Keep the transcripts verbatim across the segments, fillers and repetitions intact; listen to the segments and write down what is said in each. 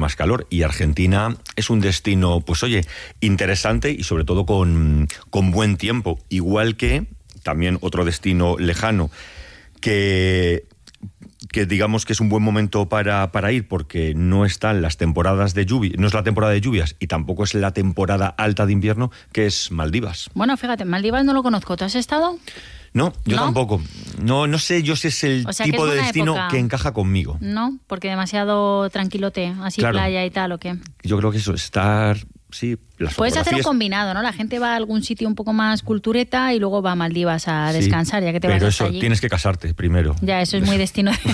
más calor. Y Argentina es un destino, pues oye, interesante y sobre todo con, con buen tiempo. Igual que también otro destino lejano que... que digamos que es un buen momento para, para ir porque no están las temporadas de lluvia, no es la temporada de lluvias y tampoco es la temporada alta de invierno, que es Maldivas. Bueno, fíjate, Maldivas no lo conozco. ¿Tú has estado? No, yo ¿No? tampoco. No, no sé yo si es el O sea, tipo que es de buena destino época. que encaja conmigo. No, porque demasiado tranquilote, así Claro. playa y tal, ¿o qué? Yo creo que eso, estar... Sí, las Puedes hacer un fotografías- combinado, ¿no? La gente va a algún sitio un poco más cultureta y luego va a Maldivas a Sí, descansar, ya que te vas pero hasta eso, allí. tienes que casarte primero. Ya, eso es muy destino de...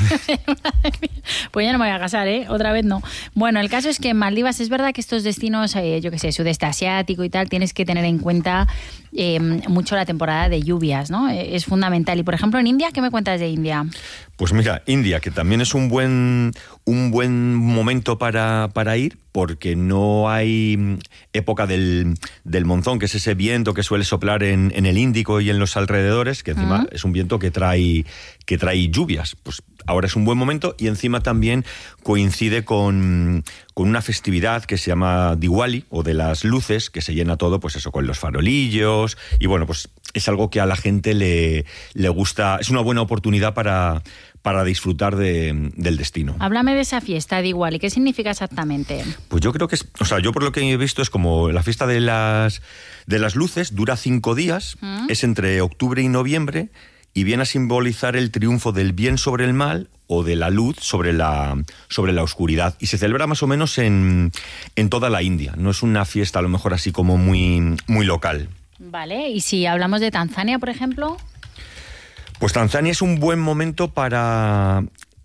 Pues ya no me voy a casar, ¿eh? Otra vez no. Bueno, el caso es que en Maldivas es verdad que estos destinos, eh, yo qué sé, sudeste asiático y tal, tienes que tener en cuenta eh, mucho la temporada de lluvias, ¿no? Eh, Es fundamental. Y, por ejemplo, en India, ¿qué me cuentas de India? Pues mira, India, que también es un buen, un buen momento para, para ir, porque no hay época del, del monzón, que es ese viento que suele soplar en, en el Índico y en los alrededores, que encima Uh-huh. es un viento que trae, que trae lluvias. Pues ahora es un buen momento y encima también coincide con, con una festividad que se llama Diwali, o de las luces, que se llena todo, pues eso, con los farolillos, y bueno, pues es algo que a la gente le, le gusta, es una buena oportunidad para... para disfrutar de, del destino. Háblame de esa fiesta de igual y qué significa exactamente. Pues yo creo que es, o sea, yo por lo que he visto es como la fiesta de las de las luces, dura cinco días, ¿Mm? es entre octubre y noviembre y viene a simbolizar el triunfo del bien sobre el mal o de la luz sobre la sobre la oscuridad, y se celebra más o menos en, en toda la India. No es una fiesta a lo mejor así como muy muy local. Vale, y si hablamos de Tanzania, por ejemplo. Pues Tanzania es un buen momento para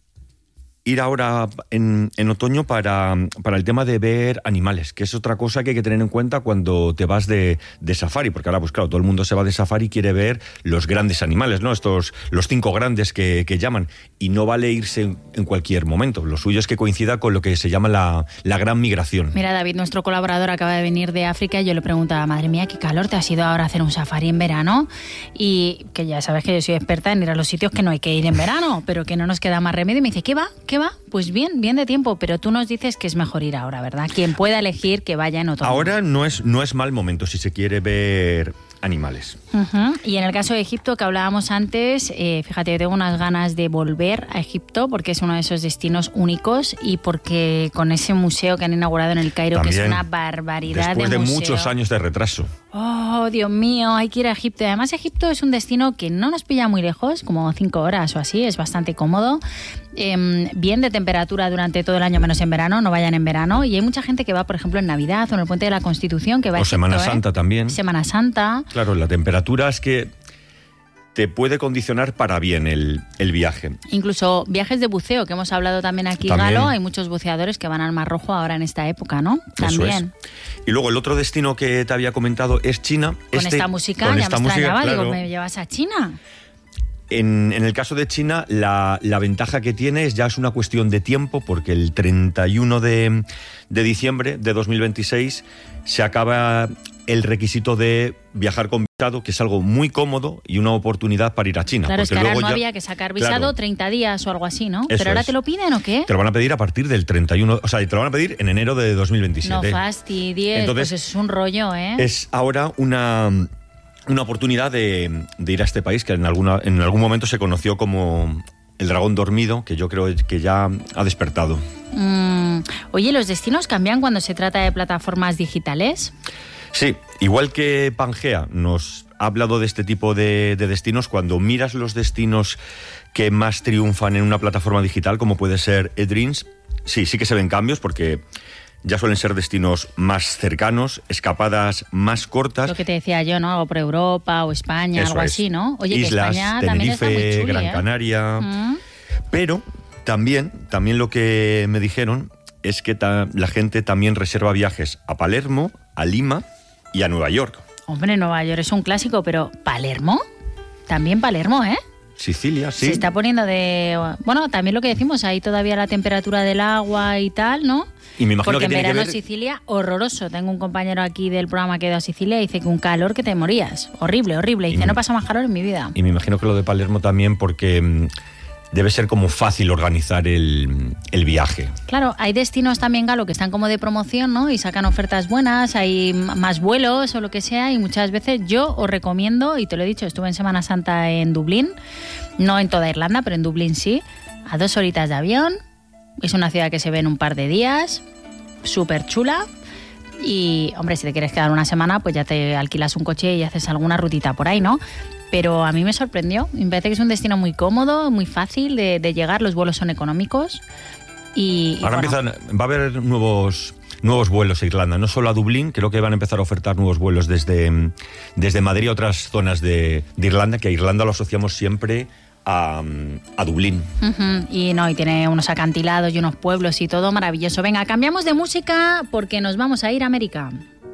ir ahora en, en otoño para, para el tema de ver animales, que es otra cosa que hay que tener en cuenta cuando te vas de, de safari, porque ahora, pues claro, todo el mundo se va de safari y quiere ver los grandes animales, ¿no? Estos, los cinco grandes que, que llaman, y no vale irse en, en cualquier momento. Lo suyo es que coincida con lo que se llama la, la gran migración. Mira, David, nuestro colaborador acaba de venir de África y yo le preguntaba, madre mía, qué calor, te has ido ahora a hacer un safari en verano, y que ya sabes que yo soy experta en ir a los sitios que no hay que ir en verano, pero que no nos queda más remedio, y me dice, ¿qué va? ¿Qué va? Pues bien, bien de tiempo, pero tú nos dices que es mejor ir ahora, ¿verdad? Quien pueda elegir que vaya en otoño. Ahora no es, no es mal momento si se quiere ver animales. Uh-huh. Y en el caso de Egipto, que hablábamos antes, eh, fíjate, yo tengo unas ganas de volver a Egipto porque es uno de esos destinos únicos y porque con ese museo que han inaugurado en el Cairo, También, que es una barbaridad después de de museo. muchos años de retraso. Oh, Dios mío, hay que ir a Egipto. Y además Egipto es un destino que no nos pilla muy lejos, como cinco horas o así, es bastante cómodo. Eh, bien de temperatura durante todo el año, menos en verano, no vayan en verano. Y hay mucha gente que va, por ejemplo, en Navidad o en el Puente de la Constitución, que va a O Egipto, Semana ¿eh? Santa también. Semana Santa. Claro, la temperatura es que te puede condicionar para bien el, el viaje. Incluso viajes de buceo, que hemos hablado también aquí, También. Galo. Hay muchos buceadores que van al Mar Rojo ahora en esta época, ¿no? Eso También. es. Y luego el otro destino que te había comentado es China. Con Este- esta música con ya esta me música, extrañaba, claro. digo, ¿me llevas a China? En, en el caso de China, la, la ventaja que tiene es ya es una cuestión de tiempo, porque el treinta y uno de, de diciembre de dos mil veintiséis se acaba el requisito de viajar con visado, que es algo muy cómodo y una oportunidad para ir a China. Claro, es que porque ahora luego no ya- había que sacar visado Claro, treinta días o algo así, ¿no? Eso Pero ahora es. te lo piden, ¿o qué? te lo van a pedir a partir del treinta y uno, o sea, te lo van a pedir en enero de dos mil No veintisiete. fastidies, Entonces, pues es un rollo, ¿eh? Es ahora una, una oportunidad de, de ir a este país que en, alguna, en algún momento se conoció como el dragón dormido, que yo creo que ya ha despertado. Mm, oye, ¿los destinos cambian cuando se trata de plataformas digitales? Sí, igual que Pangea nos ha hablado de este tipo de, de destinos, cuando miras los destinos que más triunfan en una plataforma digital, como puede ser eDreams, sí, sí que se ven cambios, porque ya suelen ser destinos más cercanos, escapadas más cortas. Lo que te decía yo, ¿no? Algo por Europa o España, Eso algo es. así, ¿no? Oye, Islas, que España también está muy Tenerife, chuli, Gran ¿eh? Canaria. Mm. Pero también, también lo que me dijeron es que ta- la gente también reserva viajes a Palermo, a Lima y a Nueva York. Hombre, Nueva York es un clásico, pero ¿Palermo? También Palermo, ¿eh? Sicilia, sí. Se está poniendo de... Bueno, también lo que decimos, ahí todavía la temperatura del agua y tal, ¿no? Y me imagino Porque que en tiene que verano ver... Sicilia, horroroso. Tengo un compañero aquí del programa que ha ido a Sicilia y dice que un calor que te morías. Horrible, horrible. Dice, Y- no pasa más calor en mi vida. Y me imagino que lo de Palermo también, porque mm, debe ser como fácil organizar el, el viaje. Claro, hay destinos también, Galo, que están como de promoción, ¿no? Y sacan ofertas buenas, hay más vuelos o lo que sea, y muchas veces yo os recomiendo, y te lo he dicho, estuve en Semana Santa en Dublín, no en toda Irlanda, pero en Dublín sí, a dos horitas de avión. Es una ciudad que se ve en un par de días, súper chula. Y, hombre, si te quieres quedar una semana, pues ya te alquilas un coche y haces alguna rutita por ahí, ¿no? Pero a mí me sorprendió. Me parece que es un destino muy cómodo, muy fácil de, de llegar. Los vuelos son económicos. Y, Ahora y bueno, empiezan, va a haber nuevos, nuevos vuelos a Irlanda, no solo a Dublín, creo que van a empezar a ofertar nuevos vuelos desde, desde Madrid a otras zonas de, de Irlanda, que a Irlanda lo asociamos siempre a, a Dublín. Uh-huh. Y no, y tiene unos acantilados y unos pueblos y todo maravilloso. Venga, cambiamos de música porque nos vamos a ir a América.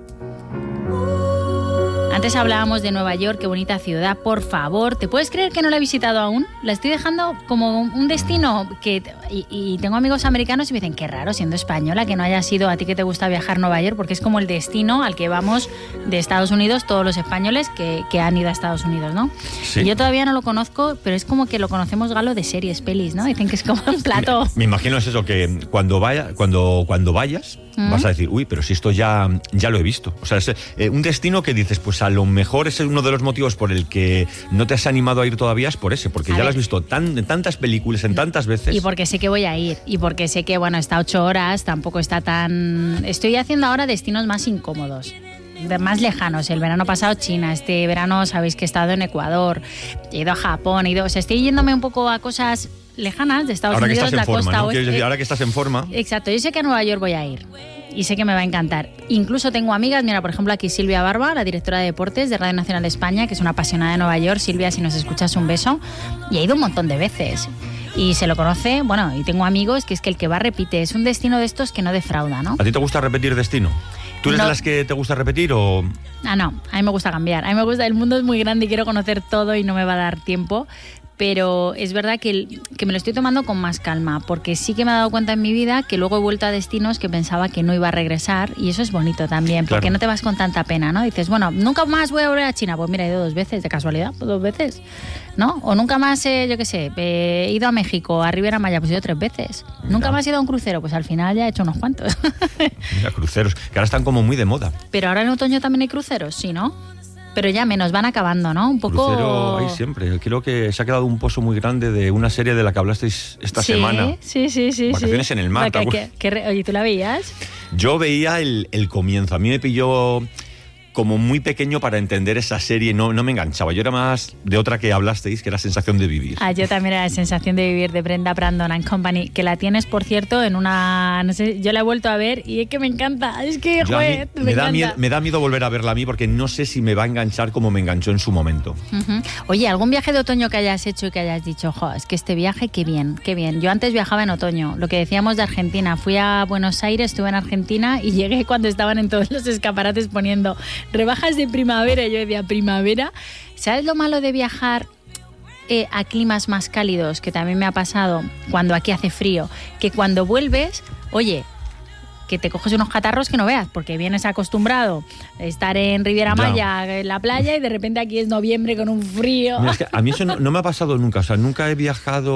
Antes hablábamos de Nueva York, qué bonita ciudad, por favor. ¿Te puedes creer que no la he visitado aún? La estoy dejando como un destino que... Y, y tengo amigos americanos y me dicen, qué raro, siendo española, que no haya sido a ti que te gusta viajar a Nueva York, porque es como el destino al que vamos de Estados Unidos todos los españoles que, que han ido a Estados Unidos, ¿no? Sí. Y yo todavía no lo conozco, pero es como que lo conocemos, Galo, de series, pelis, ¿no? Dicen que es como un plato... Me, me imagino es eso, que cuando, vaya, cuando, cuando vayas ¿Mm? vas a decir, uy, pero si esto ya, ya lo he visto. O sea, es eh, un destino que dices, pues a lo mejor es uno de los motivos por el que no te has animado a ir todavía, es por ese, porque a ya ver, lo has visto tan, en tantas películas, en tantas veces. Y porque sé que voy a ir, y porque sé que, bueno, está ocho horas, tampoco está tan... Estoy haciendo ahora destinos más incómodos, más lejanos. El verano pasado China, este verano sabéis que he estado en Ecuador, he ido a Japón, he ido... O sea, estoy yéndome un poco a cosas lejanas de Estados ahora Unidos, que estás en la forma, costa ¿no? oeste. Decir, ahora que estás en forma. Exacto, yo sé que a Nueva York voy a ir. Y sé que me va a encantar. Incluso tengo amigas, mira, por ejemplo, aquí Silvia Barba, la directora de deportes de Radio Nacional de España, que es una apasionada de Nueva York. Silvia, si nos escuchas, un beso. Y ha ido un montón de veces. Y se lo conoce, bueno, y tengo amigos que es que el que va repite. Es un destino de estos que no defrauda, ¿no? ¿A ti te gusta repetir destino? ¿Tú eres no. de las que te gusta repetir o...? Ah, no, a mí me gusta cambiar. A mí me gusta, el mundo es muy grande y quiero conocer todo y no me va a dar tiempo. Pero es verdad que, el, que me lo estoy tomando con más calma, porque sí que me he dado cuenta en mi vida que luego he vuelto a destinos que pensaba que no iba a regresar, y eso es bonito también, porque claro, no te vas con tanta pena, ¿no? Dices, bueno, nunca más voy a volver a China. Pues mira, he ido dos veces, de casualidad, pues dos veces, ¿no? O nunca más, eh, yo qué sé, he ido a México, a Riviera Maya, pues he ido tres veces. Mira. Nunca más he ido a un crucero, pues al final ya he hecho unos cuantos. Mira, cruceros, que ahora están como muy de moda. Pero ahora en otoño también hay cruceros, ¿sí, no? Pero ya menos, van acabando, ¿no? Un poco... Crucero hay siempre. Creo que se ha quedado un pozo muy grande de una serie de la que hablasteis esta sí, semana. Sí, sí, sí. Vacaciones sí. en el mar. Que, que, que, oye, ¿tú la veías? Yo veía el, el comienzo. A mí me pilló como muy pequeño para entender esa serie. No, no me enganchaba. Yo era más de otra que hablasteis, que era Sensación de Vivir. Ah, yo también era Sensación de Vivir, de Brenda Brandon and Company, que la tienes, por cierto, en una... No sé, yo la he vuelto a ver y es que me encanta. Es que, joder, me, me, me, da encanta. miedo, me da miedo volver a verla a mí porque no sé si me va a enganchar como me enganchó en su momento. Uh-huh. Oye, ¿algún viaje de otoño que hayas hecho y que hayas dicho, jo, es que este viaje, qué bien, qué bien? Yo antes viajaba en otoño, lo que decíamos de Argentina. Fui a Buenos Aires, estuve en Argentina y llegué cuando estaban en todos los escaparates poniendo rebajas de primavera. Yo decía, primavera. ¿Sabes lo malo de viajar eh, a climas más cálidos? Que también me ha pasado cuando aquí hace frío. Que cuando vuelves, oye, que te coges unos catarros que no veas, porque vienes acostumbrado a estar en Riviera Maya, en la playa, y de repente aquí es noviembre con un frío. Mira, es que a mí eso no, no me ha pasado nunca. O sea, nunca he viajado,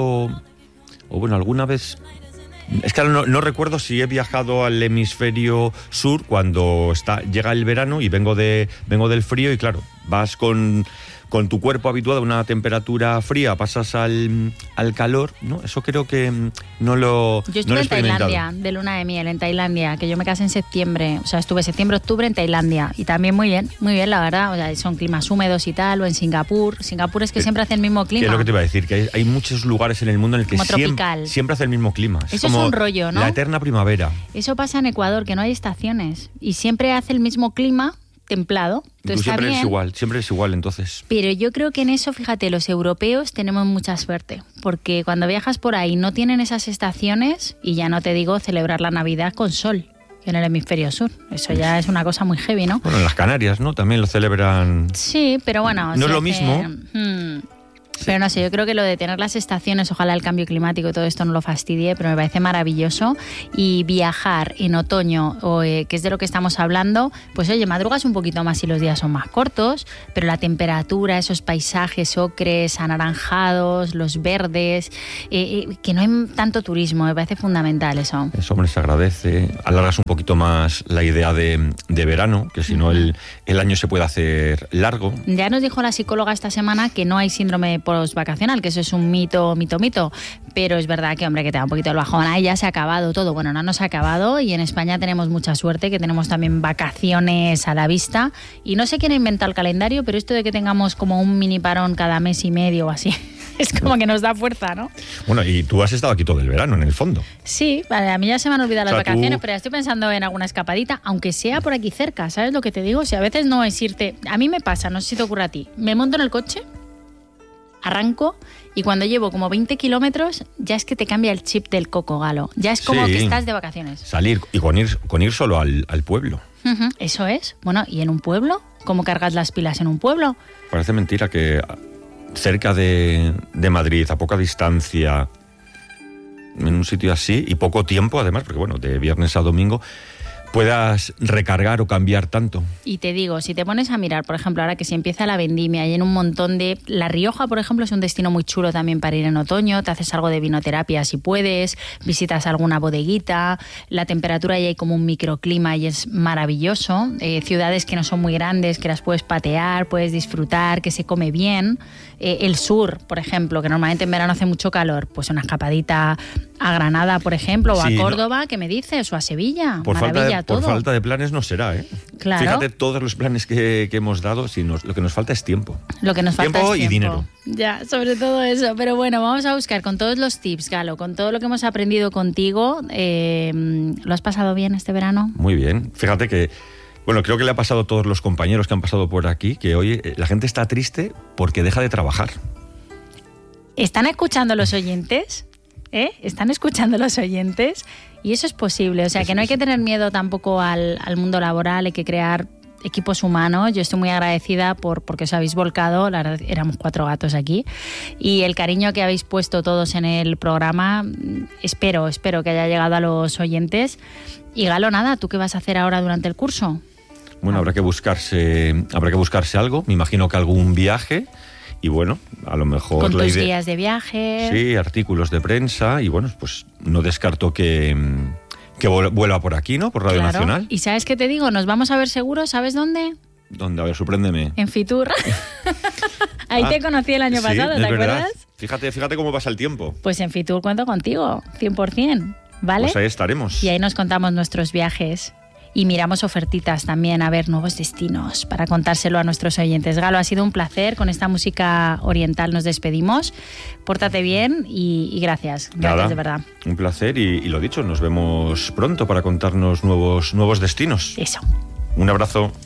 o bueno, alguna vez... Es que no, no recuerdo si he viajado al hemisferio sur cuando está, llega el verano y vengo, de, vengo del frío y claro, vas con, con tu cuerpo habituado a una temperatura fría, pasas al, al calor, ¿no? Eso creo que no lo Yo estuve no lo he en Tailandia, de luna de miel, en Tailandia, que yo me casé en septiembre, o sea, estuve septiembre, octubre en Tailandia y también muy bien, muy bien, la verdad, o sea, son climas húmedos y tal, o en Singapur. Singapur es que siempre hace el mismo clima. ¿Qué es lo que te iba a decir? Que hay, hay muchos lugares en el mundo en el que siempre, siempre hace el mismo clima. Es Eso como es un rollo, ¿no? La eterna primavera. Eso pasa en Ecuador, que no hay estaciones y siempre hace el mismo clima templado. Tú siempre eres igual, siempre es igual, entonces. Pero yo creo que en eso, fíjate, los europeos tenemos mucha suerte, porque cuando viajas por ahí no tienen esas estaciones, y ya no te digo celebrar la Navidad con sol en el hemisferio sur. Eso ya es una cosa muy heavy, ¿no? Bueno, en las Canarias, ¿no? También lo celebran. Sí, pero bueno. No es lo mismo. Hmm. Pero no sé, yo creo que lo de tener las estaciones, ojalá el cambio climático y todo esto no lo fastidie, pero me parece maravilloso. Y viajar en otoño, o, eh, que es de lo que estamos hablando, pues oye, madrugas un poquito más y los días son más cortos, pero la temperatura, esos paisajes ocres, anaranjados, los verdes, eh, eh, que no hay tanto turismo, me parece fundamental eso. Eso, hombre, se agradece. Alargas un poquito más la idea de, de verano, que si no el, el año se puede hacer largo. Ya nos dijo la psicóloga esta semana que no hay síndrome postvacacional, que eso es un mito, mito, mito, pero es verdad que, hombre, que te da un poquito el bajón. Ahí ya se ha acabado todo. Bueno, no nos ha acabado y en España tenemos mucha suerte, que tenemos también vacaciones a la vista y no sé quién ha inventado el calendario, pero esto de que tengamos como un mini parón cada mes y medio o así, es como que nos da fuerza, ¿no? Bueno, y tú has estado aquí todo el verano, en el fondo. Sí, vale, a mí ya se me han olvidado O sea, las vacaciones, tú... pero ya estoy pensando en alguna escapadita, aunque sea por aquí cerca, ¿sabes lo que te digo? O sea, a veces no es irte... A mí me pasa, no sé si te ocurre a ti, me monto en el coche, arranco y cuando llevo como veinte kilómetros ya es que te cambia el chip del coco, Galo. Ya es como sí, que estás de vacaciones. Salir y con ir, con ir solo al, al pueblo. Uh-huh, eso es. Bueno, ¿y en un pueblo? ¿Cómo cargas las pilas en un pueblo? Parece mentira que cerca de, de Madrid, a poca distancia, en un sitio así, y poco tiempo además, porque bueno, de viernes a domingo, puedas recargar o cambiar tanto. Y te digo, si te pones a mirar, por ejemplo, ahora que se empieza la vendimia y en un montón de... La Rioja, por ejemplo, es un destino muy chulo también para ir en otoño, te haces algo de vinoterapia si puedes, visitas alguna bodeguita, la temperatura ahí hay como un microclima y es maravilloso, eh, ciudades que no son muy grandes, que las puedes patear, puedes disfrutar, que se come bien. Eh, el sur, por ejemplo, que normalmente en verano hace mucho calor, pues una escapadita a Granada, por ejemplo, o sí, a Córdoba, no. ¿qué me dices? O a Sevilla, por maravilla falta de, todo. Por falta de planes no será, ¿eh? Claro. Fíjate todos los planes que, que hemos dado, si nos, lo que nos falta es tiempo. Lo que nos falta tiempo es y tiempo. dinero. Ya, sobre todo eso. Pero bueno, vamos a buscar con todos los tips, Galo, con todo lo que hemos aprendido contigo. Eh, ¿Lo has pasado bien este verano? Muy bien. Fíjate que, bueno, creo que le ha pasado a todos los compañeros que han pasado por aquí, que hoy eh, la gente está triste porque deja de trabajar. ¿Están escuchando los oyentes? ¿Eh? ¿Están escuchando los oyentes? Y eso es posible. O sea, que no hay que tener miedo tampoco al, al mundo laboral, hay que crear equipos humanos. Yo estoy muy agradecida por porque os habéis volcado, la verdad, éramos cuatro gatos aquí, y el cariño que habéis puesto todos en el programa, espero, espero que haya llegado a los oyentes. Y Galo, nada, ¿tú qué vas a hacer ahora durante el curso? Bueno, habrá que buscarse, habrá que buscarse algo, me imagino que algún viaje, y bueno, a lo mejor... Con la tus idea... guías de viaje. Sí, artículos de prensa, y bueno, pues no descarto que... que vuelva por aquí, ¿no? Por Radio Claro. Nacional. ¿Y sabes qué te digo? Nos vamos a ver seguro, ¿sabes dónde? ¿Dónde? A ver, sorpréndeme. En Fitur. Ahí Ah, te conocí el año sí, pasado, ¿te es verdad. acuerdas? Fíjate, fíjate cómo pasa el tiempo. Pues en Fitur cuento contigo, cien por ciento, ¿vale? Pues ahí estaremos. Y ahí nos contamos nuestros viajes y miramos ofertitas también, a ver nuevos destinos para contárselo a nuestros oyentes. Galo, ha sido un placer. Con esta música oriental nos despedimos. Pórtate bien y, y gracias. Gracias, Nada, de verdad. Un placer y, y lo dicho, nos vemos pronto para contarnos nuevos, nuevos destinos. Eso. Un abrazo.